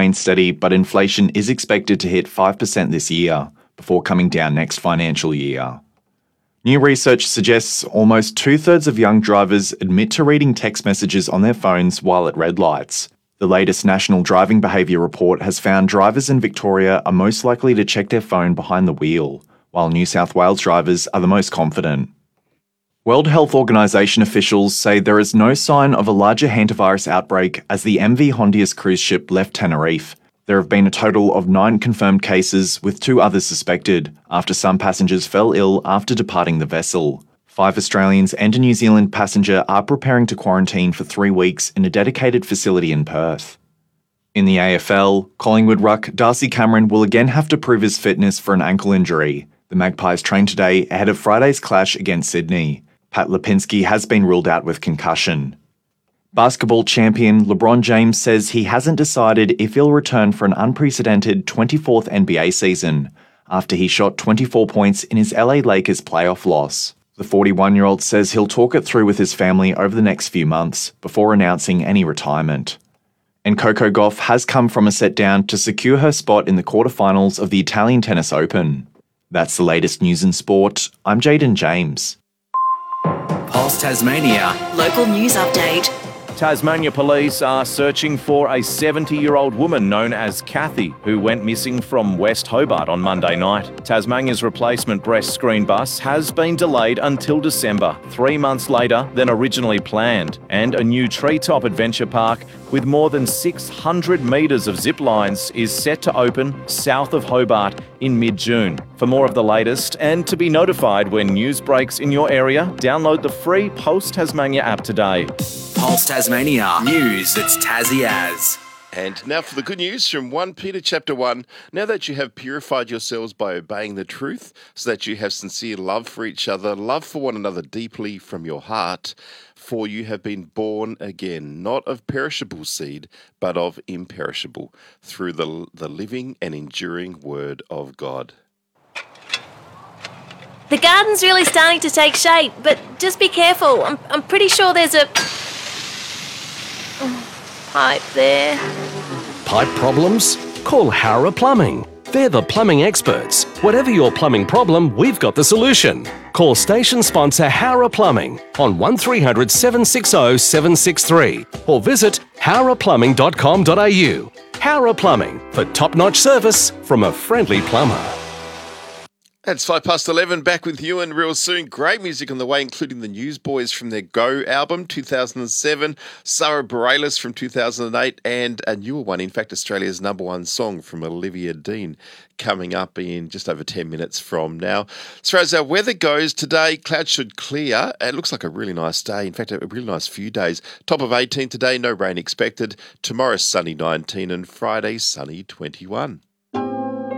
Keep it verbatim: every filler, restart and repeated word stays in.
remains steady, but inflation is expected to hit five percent this year, before coming down next financial year. New research suggests almost two-thirds of young drivers admit to reading text messages on their phones while at red lights. The latest National Driving Behaviour Report has found drivers in Victoria are most likely to check their phone behind the wheel, while New South Wales drivers are the most confident. World Health Organisation officials say there is no sign of a larger hantavirus outbreak as the M V Hondius cruise ship left Tenerife. There have been a total of nine confirmed cases, with two others suspected, after some passengers fell ill after departing the vessel. Five Australians and a New Zealand passenger are preparing to quarantine for three weeks in a dedicated facility in Perth. In the A F L, Collingwood ruck Darcy Cameron will again have to prove his fitness for an ankle injury. The Magpies trained today ahead of Friday's clash against Sydney. Pat Lipinski has been ruled out with concussion. Basketball champion LeBron James says he hasn't decided if he'll return for an unprecedented twenty-fourth N B A season, after he shot twenty-four points in his L A Lakers playoff loss. The forty-one-year-old says he'll talk it through with his family over the next few months, before announcing any retirement. And Coco Gauff has come from a set down to secure her spot in the quarterfinals of the Italian Tennis Open. That's the latest news in sport. I'm Jaden James. Pulse Tasmania. Local news update. Tasmania Police are searching for a seventy-year-old woman known as Kathy, who went missing from West Hobart on Monday night. Tasmania's replacement breast screen bus has been delayed until December, three months later than originally planned, and a new treetop adventure park with more than six hundred metres of zip lines is set to open south of Hobart in mid-June. For more of the latest and to be notified when news breaks in your area, download the free Pulse Tasmania app today. Pulse Tasmania. News that's Tassie as. And now for the good news from First Peter chapter one. Now that you have purified yourselves by obeying the truth, so that you have sincere love for each other, love for one another deeply from your heart, for you have been born again, not of perishable seed, but of imperishable, through the, the living and enduring word of God. The garden's really starting to take shape, but just be careful. I'm, I'm pretty sure there's a pipe there. Pipe problems? Call Howrah Plumbing. They're the plumbing experts. Whatever your plumbing problem, we've got the solution. Call station sponsor Howrah Plumbing on one three hundred, seven six zero, seven six three or visit howrah plumbing dot com dot a u. Howrah Plumbing, for top-notch service from a friendly plumber. It's five past eleven, back with you and real soon. Great music on the way, including the Newsboys from their Go album, two thousand seven, Sarah Bareilles from two thousand eight, and a newer one, in fact, Australia's number one song from Olivia Dean, coming up in just over ten minutes from now. As far as our weather goes, today, clouds should clear. It looks like a really nice day. In fact, a really nice few days. Top of eighteen today, no rain expected. Tomorrow, sunny nineteen, and Friday, sunny twenty-one.